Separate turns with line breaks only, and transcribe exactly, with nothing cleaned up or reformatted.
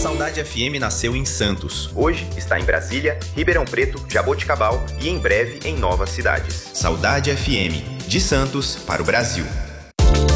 Saudade F M nasceu em Santos.
Hoje está em Brasília, Ribeirão Preto, Jaboticabal e em breve em novas cidades.
Saudade F M, de Santos para o Brasil.